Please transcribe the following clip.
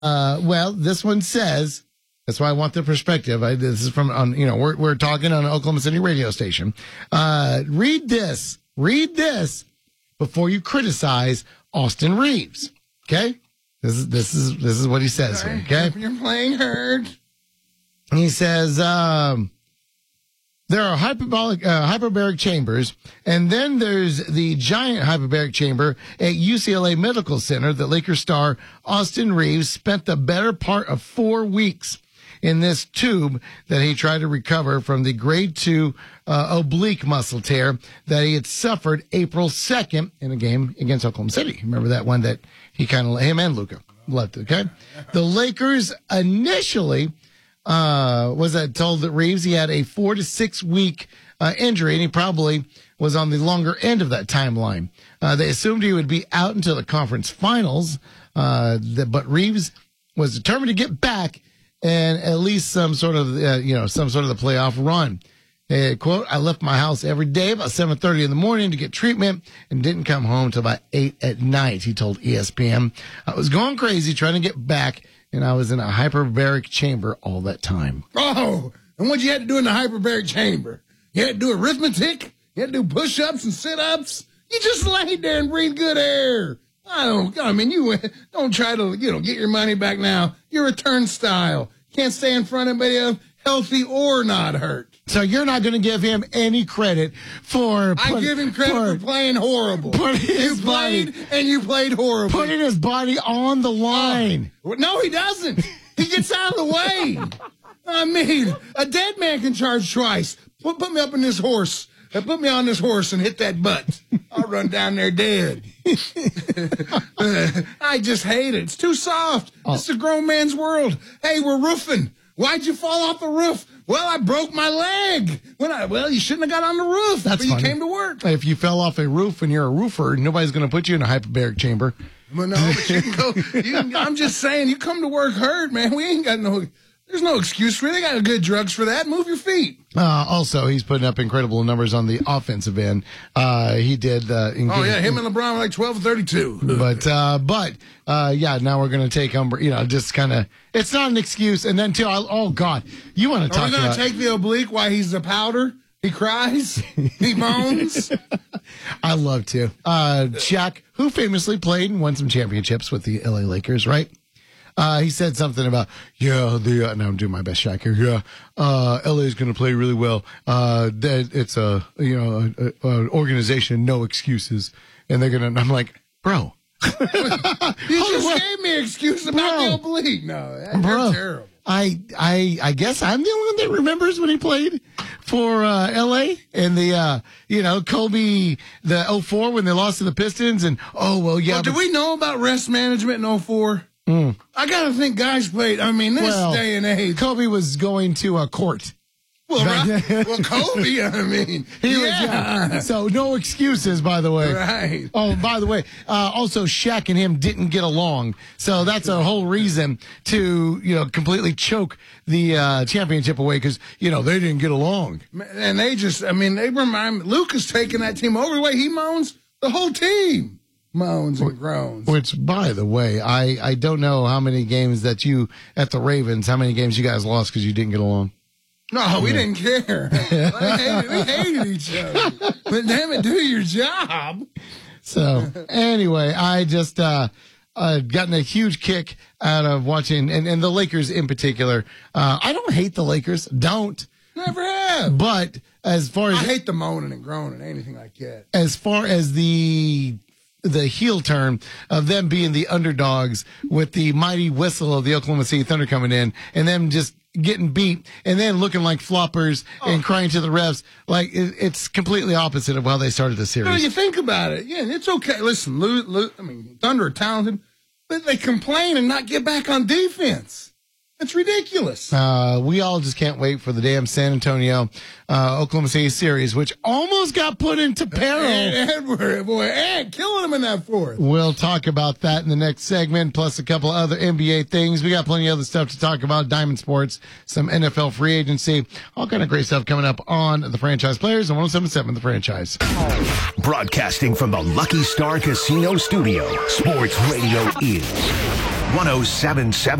Well, this one says, that's why I want the perspective. This is from, we're talking on an Oklahoma City radio station. Read this before you criticize Austin Reeves. Okay? This is what he says here. Okay? You're playing hurt. He says, there are hyperbaric chambers, and then there's the giant hyperbaric chamber at UCLA Medical Center that Lakers star Austin Reeves spent the better part of 4 weeks in this tube that he tried to recover from the grade 2 oblique muscle tear that he had suffered April 2nd in a game against Oklahoma City. Remember that one that him and Luka left, okay? The Lakers initially told that Reeves he had a 4 to 6 week injury, and he probably was on the longer end of that timeline. They assumed he would be out until the conference finals, but Reeves was determined to get back and at least some sort of the playoff run. Quote, I left my house every day about 7:30 in the morning to get treatment and didn't come home till about 8 at night, he told ESPN. I was going crazy trying to get back, and I was in a hyperbaric chamber all that time. Oh, and what you had to do in the hyperbaric chamber? You had to do arithmetic? You had to do push-ups and sit-ups? You just laid there and breathed good air. You don't try to, get your money back now. You're a turnstile. Can't stay in front of anybody else, healthy or not hurt. So you're not going to give him any credit for... I give him credit for playing horrible. You played horrible. Putting his body on the line. No, he doesn't. He gets out of the way. I mean, a dead man can charge twice. Put me up in this horse. Put me on this horse and hit that butt. I'll run down there dead. I just hate it. It's too soft. It's a grown man's world. Hey, we're roofing. Why'd you fall off the roof? Well, I broke my leg. You shouldn't have got on the roof. That's funny. You came to work. If you fell off a roof and you're a roofer, nobody's going to put you in a hyperbaric chamber. Well, no, but you can go. I'm just saying, you come to work hurt, man. We ain't got there's no excuse for it. They got good drugs for that. Move your feet. Also, he's putting up incredible numbers on the offensive end. He did. Him and LeBron were like 12-32. But now we're going to take just kind of. It's not an excuse. And then too. God, you want to talk about? Are we going to take the oblique while he's the powder? He cries. He moans. I love to. Shaq, who famously played and won some championships with the LA Lakers, right? He said something about, now I'm doing my best Shaq here. LA is going to play really well. It's an organization, no excuses. And I'm like, bro. You just gave me an excuse about the oblique. No, that's terrible. I guess I'm the only one that remembers when he played for LA and the Kobe the 04 when they lost to the Pistons and do we know about rest management in 04? I gotta think guys played. I mean, this day and age, Kobe was going to a court. Well, Kobe, I mean, he was. So no excuses, by the way. Right. Oh, by the way, also Shaq and him didn't get along, so that's a whole reason to completely choke the championship away because they didn't get along. And they remind me. Luka's taking that team over the way he moans. The whole team moans and groans. Which, by the way, I don't know how many games that you at the Ravens, how many games you guys lost because you didn't get along. No, we didn't care. We hated each other. But damn it, do your job. So anyway, I just gotten a huge kick out of watching, and the Lakers in particular. I don't hate the Lakers. Don't. Never have. But as far as I hate the moaning and groaning, anything like that. As far as the heel turn of them being the underdogs with the mighty whistle of the Oklahoma City Thunder coming in and them just getting beat and then looking like floppers and crying to the refs, like it's completely opposite of how they started the series. No, you think about it. Yeah, it's okay. Listen, Thunder are talented, but they complain and not get back on defense. It's ridiculous. We all just can't wait for the damn San Antonio, Oklahoma City series, which almost got put into peril. And killing them in that fourth. We'll talk about that in the next segment, plus a couple other NBA things. We got plenty of other stuff to talk about. Diamond Sports, some NFL free agency, all kind of great stuff coming up on the Franchise Players on 107.7 The Franchise. Broadcasting from the Lucky Star Casino Studio, Sports Radio is 1077